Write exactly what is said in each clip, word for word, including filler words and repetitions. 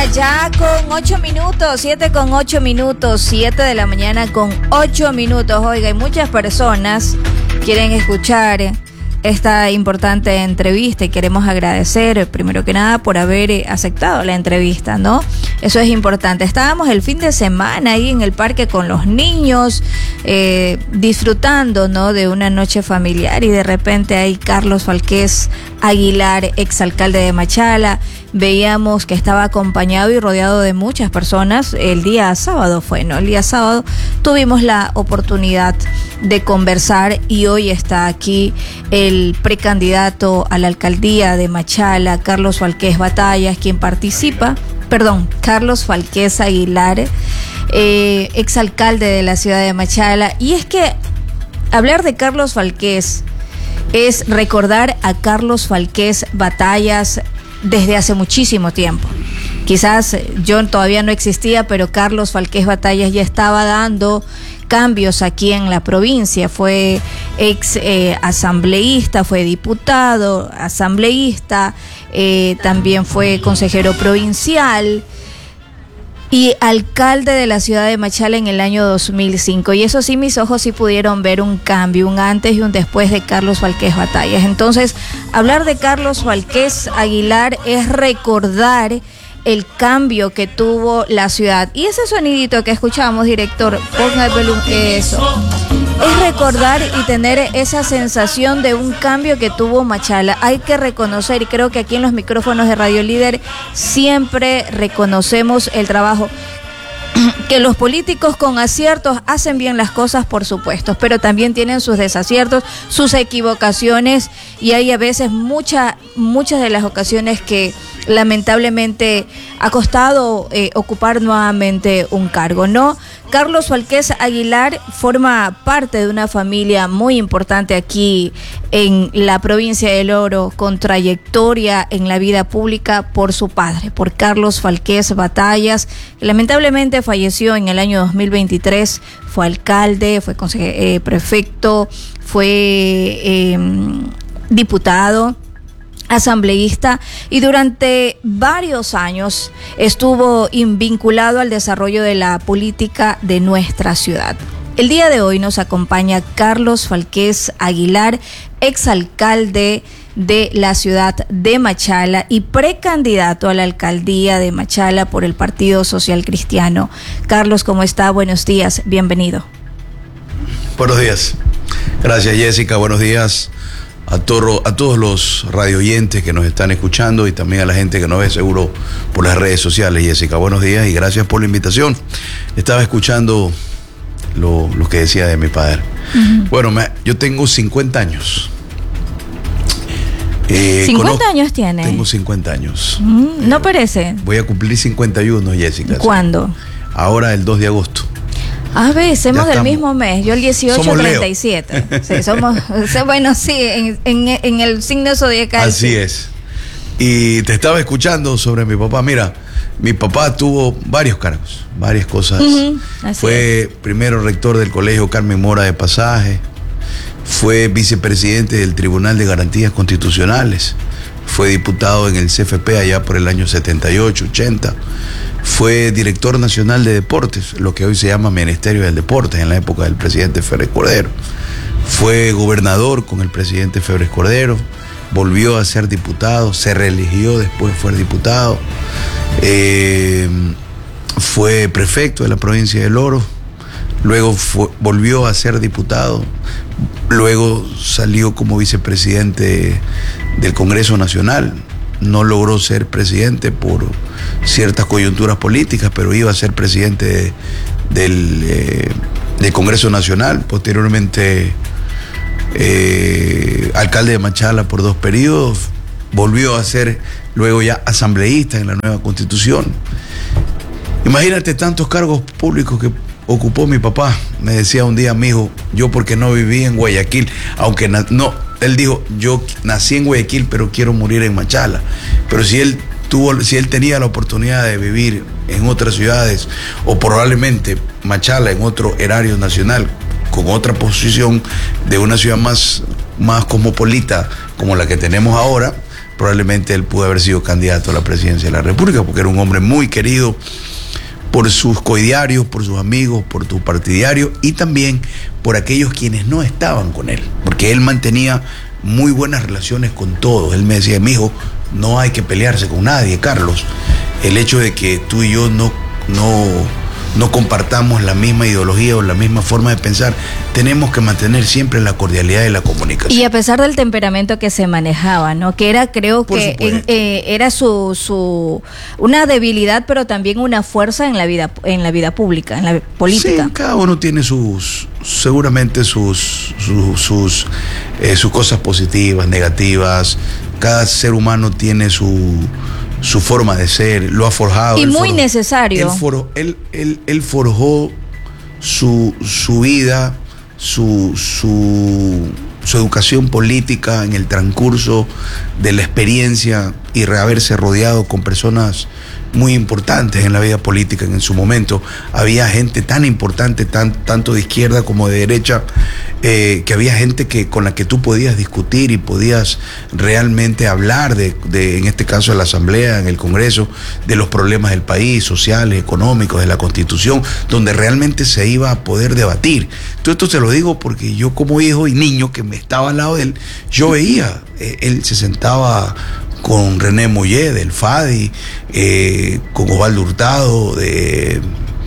ya con ocho minutos, siete con ocho minutos, siete de la mañana con ocho minutos. Oiga, hay muchas personas que quieren escuchar esta importante entrevista y queremos agradecer, primero que nada, por haber aceptado la entrevista, ¿no? Eso es importante. Estábamos el fin de semana ahí en el parque con los niños, eh, disfrutando, ¿no?, de una noche familiar, y de repente ahí Carlos Falqués Aguilar, exalcalde de Machala, veíamos que estaba acompañado y rodeado de muchas personas. El día sábado fue, ¿no? El día sábado tuvimos la oportunidad de conversar y hoy está aquí el precandidato a la alcaldía de Machala, Carlos Falqués Batallas, quien participa, perdón, Carlos Falqués Aguilar, eh, exalcalde de la ciudad de Machala. Y es que hablar de Carlos Falqués es recordar a Carlos Falqués Batallas desde hace muchísimo tiempo. Quizás yo todavía no existía, pero Carlos Falqués Batallas ya estaba dando cambios aquí en la provincia. Fue ex eh, asambleísta, fue diputado, asambleísta, eh, también fue consejero provincial y alcalde de la ciudad de Machala en el año dos mil cinco. Y eso sí, mis ojos sí pudieron ver un cambio, un antes y un después de Carlos Falqués Batallas. Entonces, hablar de Carlos Falqués Aguilar es recordar el cambio que tuvo la ciudad. Y ese sonidito que escuchamos, director, ponga el volumen, eso. Es recordar y tener esa sensación de un cambio que tuvo Machala. Hay que reconocer, y creo que aquí en los micrófonos de Radio Líder siempre reconocemos el trabajo. Que los políticos con aciertos hacen bien las cosas, por supuesto, pero también tienen sus desaciertos, sus equivocaciones, y hay a veces mucha, muchas de las ocasiones que lamentablemente ha costado eh, ocupar nuevamente un cargo, ¿no? Carlos Falqués Aguilar forma parte de una familia muy importante aquí en la provincia del Oro, con trayectoria en la vida pública por su padre, por Carlos Falqués Batallas, que lamentablemente falleció en el año dos mil veintitrés. Fue alcalde, fue conse- eh, prefecto, fue eh, diputado, asambleísta, y durante varios años estuvo vinculado al desarrollo de la política de nuestra ciudad. El día de hoy nos acompaña Carlos Falqués Aguilar, exalcalde de la ciudad de Machala y precandidato a la alcaldía de Machala por el Partido Social Cristiano. Carlos, ¿cómo está? Buenos días, bienvenido. Buenos días. Gracias, Jessica. Buenos días a, todo, a todos los radioyentes que nos están escuchando y también a la gente que nos ve seguro por las redes sociales. Jessica, buenos días y gracias por la invitación. Estaba escuchando lo, lo que decía de mi padre. Uh-huh. Bueno, me, yo tengo cincuenta años. Eh, ¿cincuenta conozco, años tiene? Tengo cincuenta años. Mm, no eh, parece. Voy a cumplir cincuenta y uno, Jessica. ¿Cuándo? Sí. Ahora, el dos de agosto. A ver, somos del mismo mes. Yo el dieciocho, treinta y siete. Sí, somos, bueno, sí, en, en, en el signo zodiacal. Así sí. es. Y te estaba escuchando sobre mi papá. Mira, mi papá tuvo varios cargos, varias cosas. Uh-huh, fue es. primero rector del Colegio Carmen Mora de Pasaje, fue vicepresidente del Tribunal de Garantías Constitucionales, fue diputado en el C F P allá por el año setenta y ocho, ochenta, fue director nacional de deportes, lo que hoy se llama Ministerio del Deporte, en la época del presidente Febres Cordero, fue gobernador con el presidente Febres Cordero, volvió a ser diputado, se reeligió, después fue diputado, eh, fue prefecto de la provincia del Oro, luego fue, volvió a ser diputado, luego salió como vicepresidente del Congreso Nacional, no logró ser presidente por ciertas coyunturas políticas, pero iba a ser presidente de, del, eh, del Congreso Nacional, posteriormente eh, alcalde de Machala por dos periodos, volvió a ser luego ya asambleísta en la nueva Constitución. Imagínate tantos cargos públicos que ocupó mi papá. Me decía un día mi hijo, yo porque no viví en Guayaquil, aunque na- no, él dijo, yo nací en Guayaquil pero quiero morir en Machala. Pero si él tuvo, si él tenía la oportunidad de vivir en otras ciudades, o probablemente Machala en otro erario nacional, con otra posición de una ciudad más, más cosmopolita como la que tenemos ahora, probablemente él pudo haber sido candidato a la presidencia de la República, porque era un hombre muy querido por sus coidiarios, por sus amigos, por tus partidarios y también por aquellos quienes no estaban con él, porque él mantenía muy buenas relaciones con todos. Él me decía, mijo, no hay que pelearse con nadie, Carlos. El hecho de que tú y yo no, no, no compartamos la misma ideología o la misma forma de pensar, tenemos que mantener siempre la cordialidad y la comunicación. Y a pesar del temperamento que se manejaba, ¿no? Que era, creo Por que en, eh, era su, su una debilidad, pero también una fuerza en la vida, en la vida pública, en la política. Sí, cada uno tiene sus, seguramente sus, sus, sus, eh, sus cosas positivas, negativas. Cada ser humano tiene su su forma de ser, lo ha forjado. Y muy forjó, necesario. Él, forjó, él, él, él forjó su, su vida, su, su, su educación política en el transcurso de la experiencia y haberse rodeado con personas muy importantes en la vida política en su momento. Había gente tan importante, tan, tanto de izquierda como de derecha, eh, que había gente que, con la que tú podías discutir y podías realmente hablar de, de, en este caso, de la Asamblea, en el Congreso, de los problemas del país, sociales, económicos, de la Constitución, donde realmente se iba a poder debatir. Todo esto se lo digo porque yo, como hijo y niño que me estaba al lado de él, yo veía, eh, él se sentaba con René Mollé del F A D I, eh, con Osvaldo Hurtado de,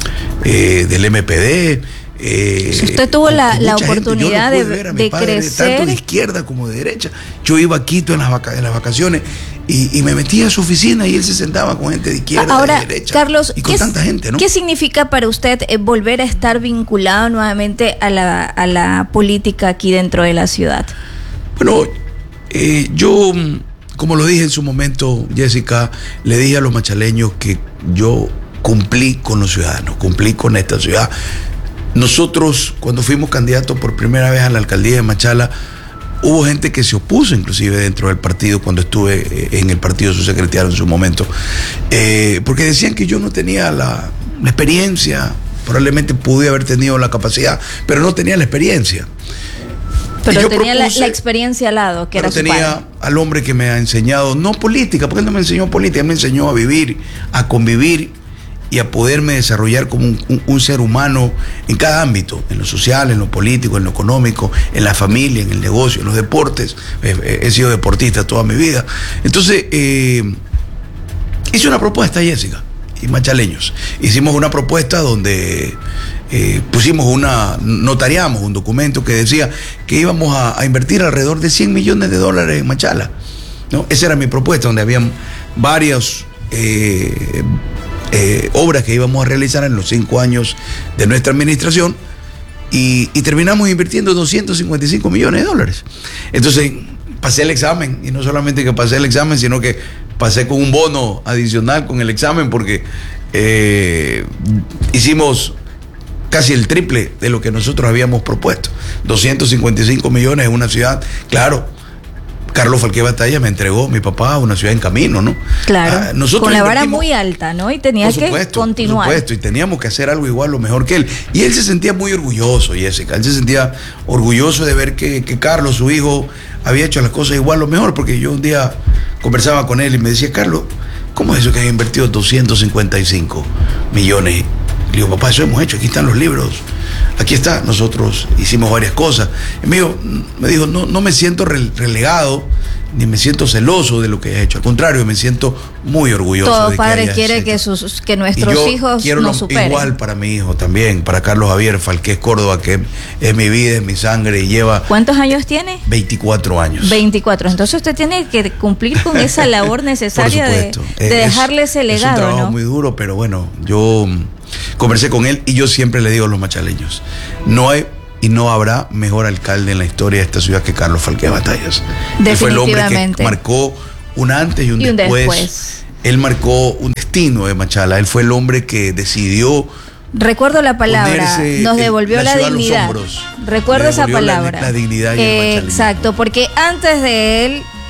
eh, del M P D. Eh, si usted tuvo la, la oportunidad de, de crecer, tanto de izquierda como de derecha. Yo iba a Quito en las, vaca, en las vacaciones y, y me metía a su oficina y él se sentaba con gente de izquierda, ahora, de derecha. Carlos, y con tanta gente, ¿no? ¿Qué significa para usted eh, volver a estar vinculado nuevamente a la, a la política aquí dentro de la ciudad? Bueno, eh, yo, como lo dije en su momento, Jessica, le dije a los machaleños que yo cumplí con los ciudadanos, cumplí con esta ciudad. Nosotros, cuando fuimos candidatos por primera vez a la alcaldía de Machala, hubo gente que se opuso inclusive dentro del partido cuando estuve en el partido subsecretario en su momento, eh, porque decían que yo no tenía la, la experiencia, probablemente pude haber tenido la capacidad, pero no tenía la experiencia. Pero yo tenía propuse, la, la experiencia al lado, que era su tenía padre. Al hombre que me ha enseñado, no política, porque él no me enseñó política, él me enseñó a vivir, a convivir y a poderme desarrollar como un, un, un ser humano en cada ámbito, en lo social, en lo político, en lo económico, en la familia, en el negocio, en los deportes. Eh, he sido deportista toda mi vida. Entonces, eh, hice una propuesta, Jessica, y machaleños. Hicimos una propuesta donde eh, pusimos una, notariamos un documento que decía que íbamos a, a invertir alrededor de cien millones de dólares en Machala, ¿no? Esa era mi propuesta, donde habían varios Eh, Eh, obras que íbamos a realizar en los cinco años de nuestra administración y, y terminamos invirtiendo doscientos cincuenta y cinco millones de dólares. Entonces pasé el examen y no solamente que pasé el examen, sino que pasé con un bono adicional con el examen porque eh, hicimos casi el triple de lo que nosotros habíamos propuesto. doscientos cincuenta y cinco millones en una ciudad, claro. Carlos Falqué Batalla me entregó mi papá a una ciudad en camino, ¿no? Claro, ah, nosotros con la vara muy alta, ¿no? Y tenía que continuar. Por supuesto, y teníamos que hacer algo igual o mejor que él. Y él se sentía muy orgulloso, Jessica. Él se sentía orgulloso de ver que, que Carlos, su hijo, había hecho las cosas igual o mejor, porque yo un día conversaba con él y me decía, Carlos, ¿cómo es eso que has invertido doscientos cincuenta y cinco millones? Le digo, papá, eso hemos hecho, aquí están los libros. Aquí está, nosotros hicimos varias cosas. Y me dijo, me dijo no, no me siento relegado, ni me siento celoso de lo que he hecho. Al contrario, me siento muy orgulloso. Todo de padre que quiere que, sus, que nuestros y yo hijos quiero nos lo, superen. Igual para mi hijo también, para Carlos Javier Falqués Córdoba, que es mi vida, es mi sangre y lleva... ¿Cuántos años tiene? veinticuatro años. veinticuatro. Entonces usted tiene que cumplir con esa labor necesaria de, de dejarle ese legado, es un trabajo, ¿no? Muy duro, pero bueno, yo conversé con él y yo siempre le digo a los machaleños, no hay y no habrá mejor alcalde en la historia de esta ciudad que Carlos Falqué Batallas. Él fue el hombre que marcó un antes y un, y un después. después. Él marcó un destino de Machala. Él fue el hombre que decidió... Recuerdo la palabra, nos devolvió el, la, la dignidad. Recuerdo esa palabra. La, la dignidad y eh, Exacto, porque antes de él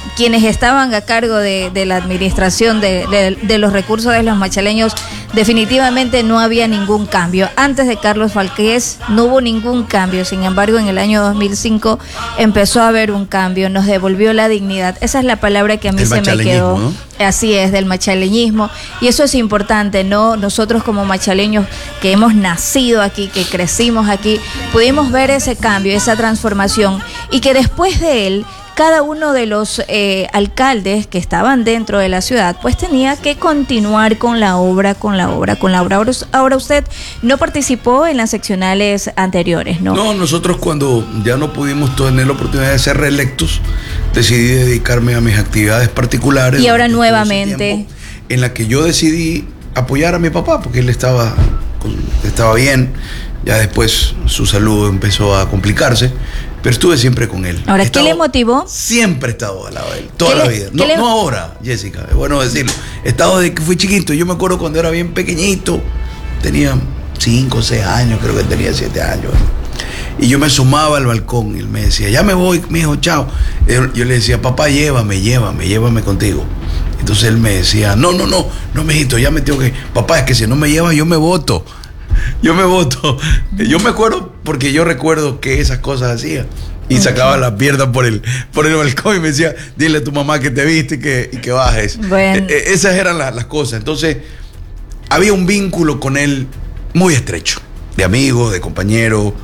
quienes estaban a cargo de, de la administración de, de, de los recursos de los machaleños, definitivamente no había ningún cambio. Antes de Carlos Falqués no hubo ningún cambio, sin embargo en el año dos mil cinco empezó a haber un cambio, nos devolvió la dignidad. Esa es la palabra que a mí el se me quedó. ¿No? Así es, del machaleñismo, y eso es importante, ¿no? Nosotros como machaleños que hemos nacido aquí, que crecimos aquí, pudimos ver ese cambio, esa transformación, y que después de él cada uno de los eh, alcaldes que estaban dentro de la ciudad, pues tenía que continuar con la obra, con la obra, con la obra. Ahora, ahora usted no participó en las seccionales anteriores, ¿no? No, nosotros cuando ya no pudimos tener la oportunidad de ser reelectos, decidí dedicarme a mis actividades particulares. Y ahora nuevamente. En la que yo decidí apoyar a mi papá, porque él estaba, estaba bien, ya después su salud empezó a complicarse. Pero estuve siempre con él. Ahora, ¿qué le motivó? Siempre he estado al lado de él, toda la le, vida. No, le... no ahora, Jessica, es bueno decirlo. He estado desde que fui chiquito. Yo me acuerdo cuando era bien pequeñito, tenía cinco o seis años, creo que tenía siete años. Y yo me sumaba al balcón y él me decía, ya me voy, mijo, chao. Yo le decía, papá, llévame, llévame, llévame contigo. Entonces él me decía, no, no, no, no, mijito, ya me tengo que... Papá, es que si no me llevas, yo me voto. Yo me voto. Yo me acuerdo, porque yo recuerdo que esas cosas hacía. Y okay. Sacaba las piernas por el, por el balcón y me decía, dile a tu mamá que te viste y que, y que bajes. Bueno. Eh, esas eran las, las cosas. Entonces, había un vínculo con él muy estrecho. De amigo, de compañero,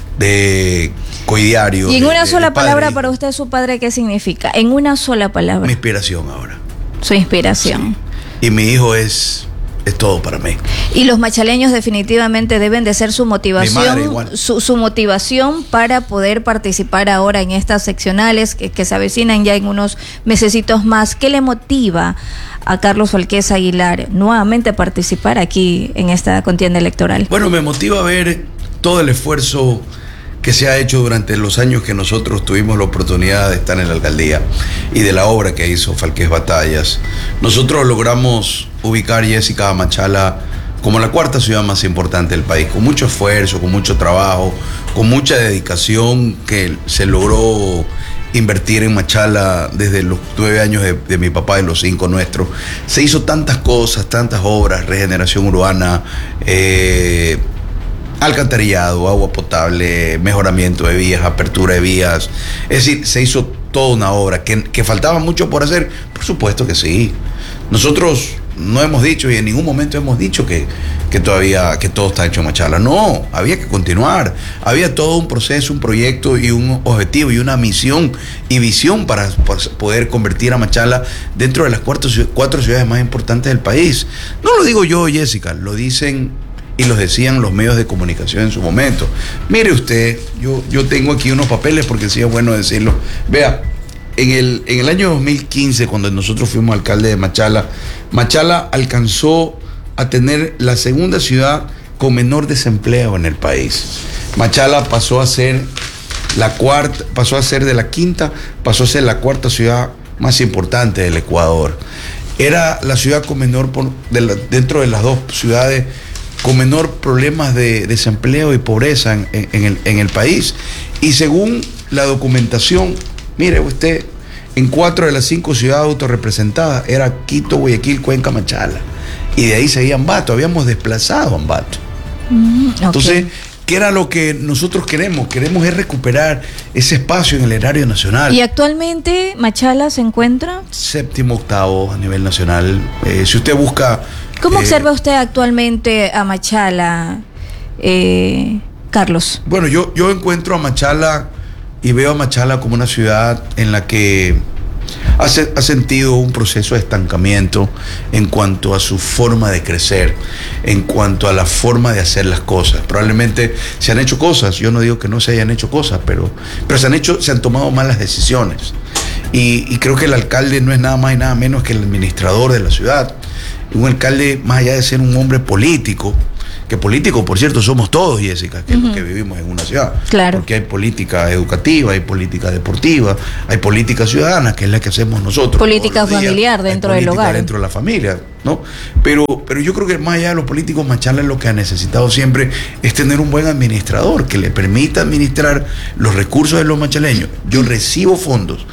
de coidiario. Y en de, una de, sola de palabra, para usted, su padre, ¿qué significa? En una sola palabra. Mi inspiración ahora. Su inspiración. Sí. Y mi hijo es... es todo para mí. Y los machaleños definitivamente deben de ser su motivación, su, su motivación para poder participar ahora en estas seccionales que, que se avecinan ya en unos mesecitos más. ¿Qué le motiva a Carlos Falqués Aguilar nuevamente a participar aquí en esta contienda electoral? Bueno, me motiva a ver todo el esfuerzo que se ha hecho durante los años que nosotros tuvimos la oportunidad de estar en la alcaldía y de la obra que hizo Falqués Batallas. Nosotros logramos ubicar, Jessica, a Machala como la cuarta ciudad más importante del país, con mucho esfuerzo, con mucho trabajo, con mucha dedicación que se logró invertir en Machala desde los nueve años de, de mi papá y los cinco nuestros. Se hizo tantas cosas, tantas obras, regeneración urbana, eh, alcantarillado, agua potable, mejoramiento de vías, apertura de vías. Es decir, se hizo toda una obra. ¿Que, que faltaba mucho por hacer? Por supuesto que sí. Nosotros no hemos dicho y en ningún momento hemos dicho que, que todavía que todo está hecho en Machala. No, había que continuar. Había todo un proceso, un proyecto y un objetivo y una misión y visión para, para poder convertir a Machala dentro de las cuatro, cuatro ciudades más importantes del país. No lo digo yo, Jessica, lo dicen y los decían los medios de comunicación en su momento. Mire usted, yo, yo tengo aquí unos papeles porque sí es bueno decirlo. Vea, en el, en el año dos mil quince, cuando nosotros fuimos alcalde de Machala, Machala alcanzó a tener la segunda ciudad con menor desempleo en el país. Machala pasó a ser la cuarta, pasó a ser de la quinta, pasó a ser la cuarta ciudad más importante del Ecuador. Era la ciudad con menor, por, de la, dentro de las dos ciudades, con menor problemas de desempleo y pobreza en, en, el, en el país. Y según la documentación, mire usted, en cuatro de las cinco ciudades autorrepresentadas era Quito, Guayaquil, Cuenca, Machala. Y de ahí seguía Ambato, habíamos desplazado a Ambato. Mm, okay. Entonces, ¿qué era lo que nosotros queremos? Queremos es recuperar ese espacio en el erario nacional. ¿Y actualmente Machala se encuentra? Séptimo, octavo a nivel nacional. Eh, si usted busca... ¿Cómo eh, observa usted actualmente a Machala, eh, Carlos? Bueno, yo, yo encuentro a Machala y veo a Machala como una ciudad en la que ha, se, ha sentido un proceso de estancamiento en cuanto a su forma de crecer, en cuanto a la forma de hacer las cosas. Probablemente se han hecho cosas, yo no digo que no se hayan hecho cosas, pero, pero se han hecho, se han tomado malas decisiones. Y, y creo que el alcalde no es nada más y nada menos que el administrador de la ciudad. Un alcalde, más allá de ser un hombre político, que político, por cierto, somos todos, Jessica, que, uh-huh. que vivimos en una ciudad. Claro. Porque hay política educativa, hay política deportiva, hay política ciudadana, que es la que hacemos nosotros. Política familiar dentro del hogar. Dentro de la familia, ¿no? Pero, pero yo creo que más allá de los políticos, Machala lo que ha necesitado siempre es tener un buen administrador que le permita administrar los recursos de los machaleños. Yo recibo fondos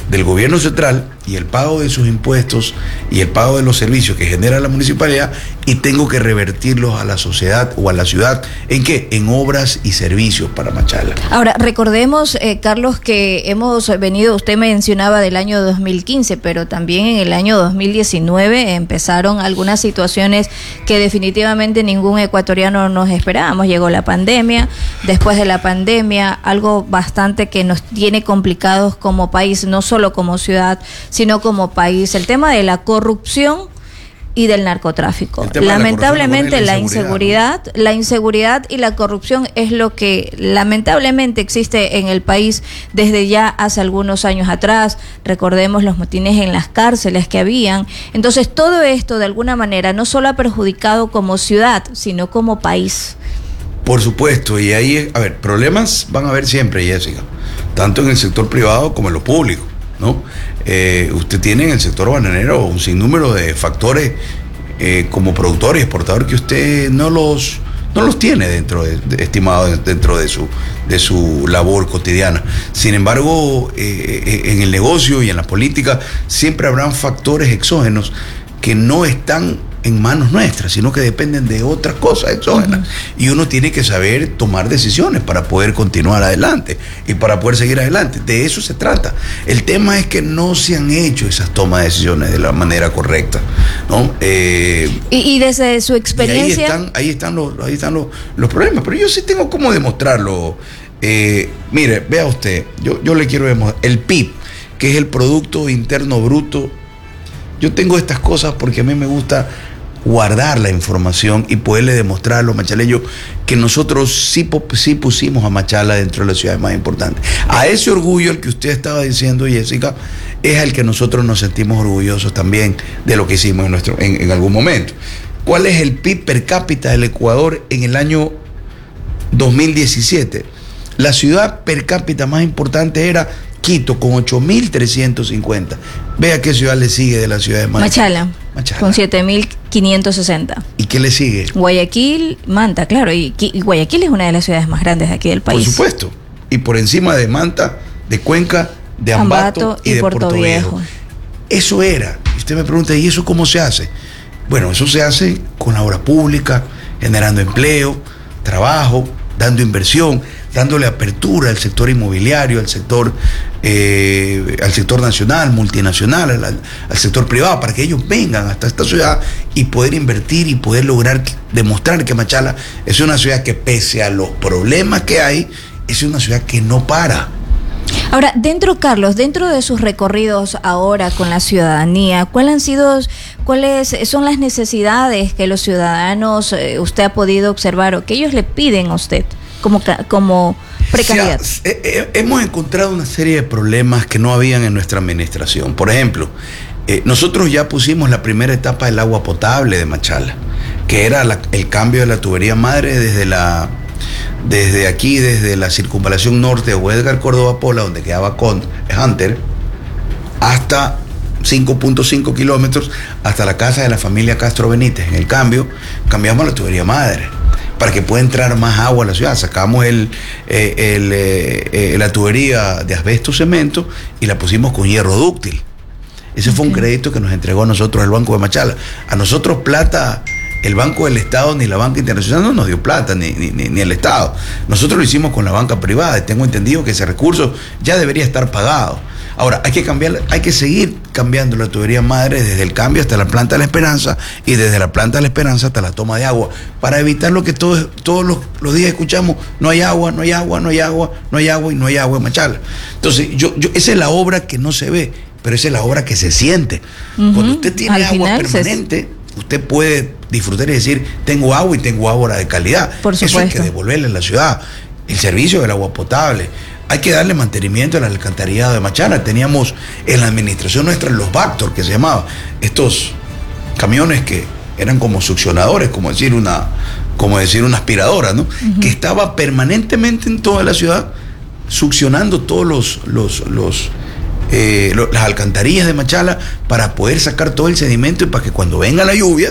del gobierno central y el pago de sus impuestos y el pago de los servicios que genera la municipalidad, y tengo que revertirlos a la sociedad o a la ciudad. ¿En qué? En obras y servicios para Machala. Ahora, recordemos, eh, Carlos, que hemos venido, usted mencionaba del año dos mil quince, pero también en el año dos mil diecinueve empezaron algunas situaciones que definitivamente ningún ecuatoriano nos esperábamos. Llegó la pandemia, después de la pandemia, algo bastante que nos tiene complicados como país, no solo como ciudad, sino como país, el tema de la corrupción y del narcotráfico. Lamentablemente la, la inseguridad, ¿no? La inseguridad y la corrupción es lo que lamentablemente existe en el país desde ya hace algunos años atrás. Recordemos los motines en las cárceles que habían. Entonces todo esto de alguna manera no solo ha perjudicado como ciudad, sino como país. Por supuesto, y ahí, a ver, problemas van a haber siempre, Jessica, tanto en el sector privado como en lo público, ¿no? Eh, usted tiene en el sector bananero un sinnúmero de factores eh, como productor y exportador que usted no los no los tiene dentro de, de, estimado dentro de su de su labor cotidiana. Sin embargo, eh, en el negocio y en la política siempre habrán factores exógenos que no están en manos nuestras, sino que dependen de otras cosas exógenas. Uh-huh. Y uno tiene que saber tomar decisiones para poder continuar adelante y para poder seguir adelante. De eso se trata. El tema es que no se han hecho esas tomas de decisiones de la manera correcta, ¿no? Eh, y, y desde su experiencia... Ahí están, ahí están, los, ahí están los, los problemas, pero yo sí tengo cómo demostrarlo. Eh, mire, vea usted, yo, yo le quiero demostrar, el P I B, que es el Producto Interno Bruto. Yo tengo estas cosas porque a mí me gusta guardar la información y poderle demostrar a los machaleños que nosotros sí, sí pusimos a Machala dentro de las ciudades más importantes. A ese orgullo el que usted estaba diciendo, Jessica, es al que nosotros nos sentimos orgullosos también de lo que hicimos en, nuestro, en, en algún momento. ¿Cuál es el P I B per cápita del Ecuador en el año dos mil diecisiete? La ciudad per cápita más importante era Quito, con ocho mil trescientos cincuenta. Vea qué ciudad le sigue de la ciudad de Manta. Machala, Machala. Con siete mil quinientos sesenta. ¿Y qué le sigue? Guayaquil, Manta, claro. Y, y Guayaquil es una de las ciudades más grandes de aquí del país. Por supuesto. Y por encima de Manta, de Cuenca, de Ambato, Ambato y, y de Puerto, Puerto Viejo. Viejo. Eso era. Y usted me pregunta, ¿y eso cómo se hace? Bueno, eso se hace con la obra pública, generando empleo, trabajo, dando inversión, dándole apertura al sector inmobiliario, al sector, eh, al sector nacional, multinacional, al, al sector privado, para que ellos vengan hasta esta ciudad y poder invertir y poder lograr demostrar que Machala es una ciudad que, pese a los problemas que hay, es una ciudad que no para. Ahora, dentro, Carlos, dentro de sus recorridos ahora con la ciudadanía, ¿cuáles han sido, cuáles son las necesidades que los ciudadanos eh, usted ha podido observar o que ellos le piden a usted como, como precandidato? O sea, eh, eh, hemos encontrado una serie de problemas que no habían en nuestra administración. Por ejemplo, eh, nosotros ya pusimos la primera etapa del agua potable de Machala, que era la, el cambio de la tubería madre desde la... desde aquí, desde la circunvalación norte de Edgar Córdoba Pola, donde quedaba con Hunter, hasta cinco punto cinco kilómetros, hasta la casa de la familia Castro Benítez. En el cambio, cambiamos la tubería madre para que pueda entrar más agua a la ciudad. Sacamos el, eh, el, eh, eh, la tubería de asbesto cemento y la pusimos con hierro dúctil. Ese okay. fue un crédito que nos entregó a nosotros el Banco de Machala. A nosotros plata... El Banco del Estado ni la banca internacional no nos dio plata, ni, ni, ni el Estado. Nosotros lo hicimos con la banca privada y tengo entendido que ese recurso ya debería estar pagado. Ahora, hay que cambiar, hay que seguir cambiando la tubería madre desde el cambio hasta la planta de la Esperanza y desde la planta de la Esperanza hasta la toma de agua, para evitar lo que todos, todos los, los días escuchamos: no hay agua, no hay agua, no hay agua, no hay agua y no hay agua en Machala. Entonces, yo, yo, esa es la obra que no se ve, pero esa es la obra que se siente. Uh-huh. Cuando usted tiene Al agua permanente... Se... usted puede disfrutar y decir: tengo agua y tengo agua de calidad. Por supuesto. Eso hay que devolverle a la ciudad. El servicio del agua potable. Hay que darle mantenimiento al alcantarillado de Machala. Teníamos en la administración nuestra los Vactor, que se llamaba, estos camiones que eran como succionadores, como decir una, como decir una aspiradora, ¿no? Uh-huh. Que estaba permanentemente en toda la ciudad succionando todos los, los, los Eh, lo, las alcantarillas de Machala, para poder sacar todo el sedimento y para que cuando vengan las lluvias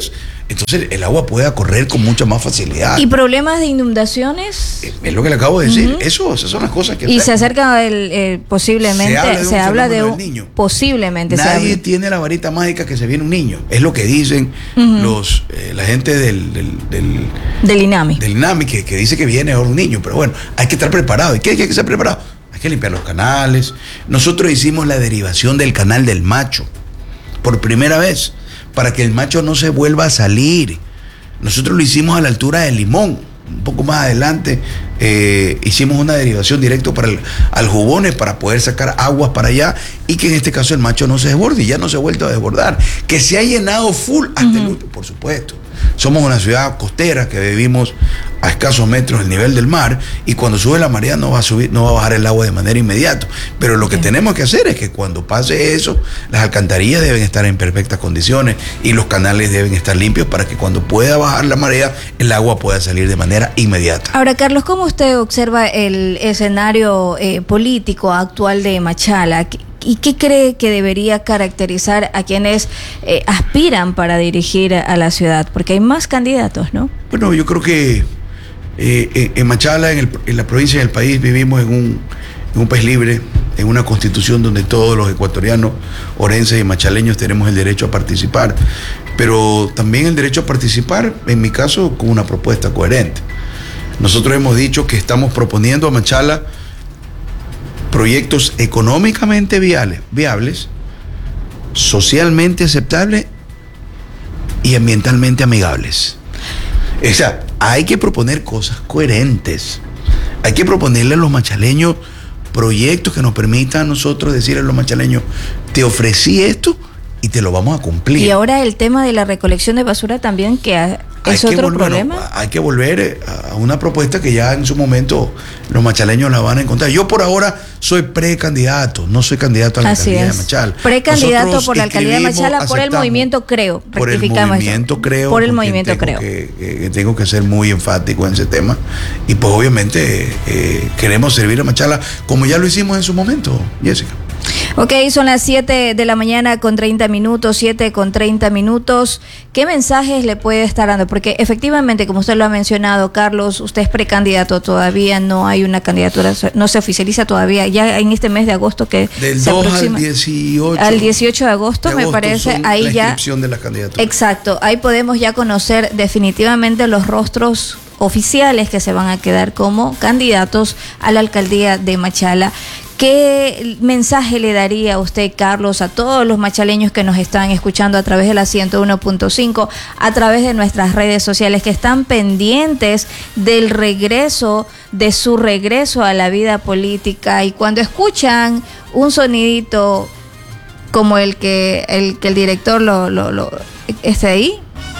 entonces el agua pueda correr con mucha más facilidad. ¿Y problemas de inundaciones? Es, es lo que le acabo de decir. Uh-huh. Eso, esas son las cosas que... Y se acerca el, el posiblemente... Se habla de un, se habla de un niño. Posiblemente. Nadie tiene la varita mágica que se viene un niño. Es lo que dicen uh-huh. los eh, la gente del... Del, del, del INAMI. Del INAMI, que, que dice que viene ahora un niño. Pero bueno, hay que estar preparado. ¿Y qué hay que estar preparado? Hay que limpiar los canales. Nosotros hicimos la derivación del canal del Macho. Por primera vez. Para que el Macho no se vuelva a salir. Nosotros lo hicimos a la altura de Limón. Un poco más adelante eh, hicimos una derivación directa para el Aljubones para poder sacar aguas para allá y que en este caso el Macho no se desborde y ya no se ha vuelto a desbordar. Que se ha llenado full hasta uh-huh. el último, por supuesto. Somos una ciudad costera que vivimos a escasos metros del nivel del mar y cuando sube la marea no va a subir, no va a bajar el agua de manera inmediata. Pero lo que sí. tenemos que hacer es que cuando pase eso, las alcantarillas deben estar en perfectas condiciones y los canales deben estar limpios para que cuando pueda bajar la marea, el agua pueda salir de manera inmediata. Ahora, Carlos, ¿cómo usted observa el escenario eh, político actual de Machala? ¿Y qué cree que debería caracterizar a quienes eh, aspiran para dirigir a la ciudad? Porque hay más candidatos, ¿no? Bueno, yo creo que eh, en Machala, en, el, en la provincia y en el país, vivimos en un, en un país libre, en una constitución donde todos los ecuatorianos, orenses y machaleños tenemos el derecho a participar, pero también el derecho a participar, en mi caso, con una propuesta coherente. Nosotros hemos dicho que estamos proponiendo a Machala proyectos económicamente viables, viables, socialmente aceptables y ambientalmente amigables. O sea, hay que proponer cosas coherentes. Hay que proponerle a los machaleños proyectos que nos permitan a nosotros decirle a los machaleños, te ofrecí esto y te lo vamos a cumplir. Y ahora el tema de la recolección de basura también, que ha, es hay otro que, problema. Bueno, hay que volver a una propuesta que ya en su momento los machaleños la van a encontrar. Yo por ahora soy precandidato, no soy candidato a la Así alcaldía es. de Machala. Precandidato Nosotros por la alcaldía de Machala por el movimiento Creo. Por el movimiento Creo. Por el movimiento tengo Creo. Que, que tengo que ser muy enfático en ese tema. Y pues obviamente eh, queremos servir a Machala como ya lo hicimos en su momento, Jessica. Ok, son las siete de la mañana con treinta minutos, siete con treinta minutos. ¿Qué mensajes le puede estar dando? Porque efectivamente, como usted lo ha mencionado, Carlos, usted es precandidato todavía, no hay una candidatura, no se oficializa todavía, ya en este mes de agosto que Del se dos aproxima. Al dieciocho. Al dieciocho de agosto, de me agosto parece, ahí la ya. inscripción de la candidatura. Exacto, ahí podemos ya conocer definitivamente los rostros oficiales que se van a quedar como candidatos a la alcaldía de Machala. ¿Qué mensaje le daría usted, Carlos, a todos los machaleños que nos están escuchando a través de la ciento uno punto cinco, a través de nuestras redes sociales, que están pendientes del regreso, de su regreso a la vida política, y cuando escuchan un sonidito como el que el, que el director lo, lo, lo esté ahí,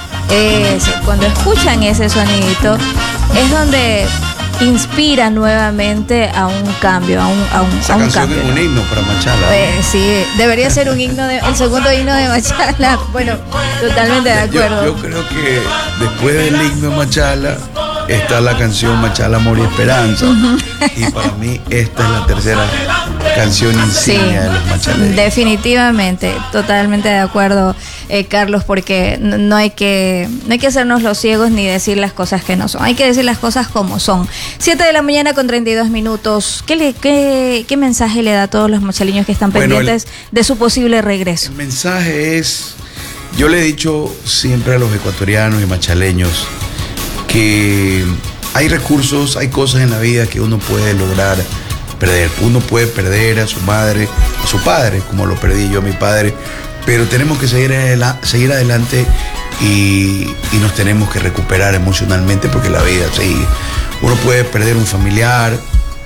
ese, cuando escuchan ese sonidito, es donde inspira nuevamente a un cambio, a un, a un, Esa a un canción cambio. es un himno para Machala. Eh, sí, debería ser un himno, de, el segundo himno de Machala. Bueno, totalmente de acuerdo. Yo, yo creo que después del himno de Machala está la canción Machala, Amor y Esperanza. Uh-huh. Y para mí esta es la tercera canción insignia sí, de los machaleños. Definitivamente, totalmente de acuerdo, eh, Carlos, porque no hay que no hay que hacernos los ciegos ni decir las cosas que no son. Hay que decir las cosas como son. siete de la mañana con treinta y dos minutos. ¿Qué, le, qué, qué mensaje le da a todos los machaleños que están bueno, pendientes el, de su posible regreso? El mensaje es, yo le he dicho siempre a los ecuatorianos y machaleños que hay recursos, hay cosas en la vida que uno puede lograr perder. Uno puede perder a su madre, a su padre, como lo perdí yo a mi padre, pero tenemos que seguir, seguir adelante y, y nos tenemos que recuperar emocionalmente porque la vida sigue. Uno puede perder un familiar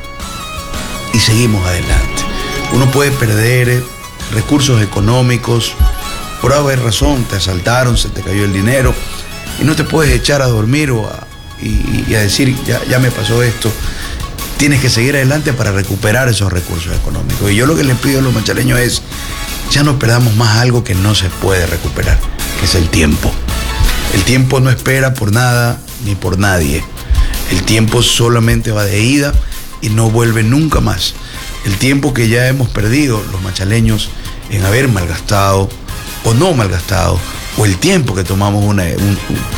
y seguimos adelante. Uno puede perder recursos económicos, por haber razón, te asaltaron, se te cayó el dinero y no te puedes echar a dormir o a, y, y a decir, ya, ya me pasó esto. Tienes que seguir adelante para recuperar esos recursos económicos. Y yo lo que les pido a los machaleños es, ya no perdamos más algo que no se puede recuperar, que es el tiempo. El tiempo no espera por nada ni por nadie. El tiempo solamente va de ida y no vuelve nunca más. El tiempo que ya hemos perdido los machaleños en haber malgastado o no malgastado o el tiempo que tomamos una, un,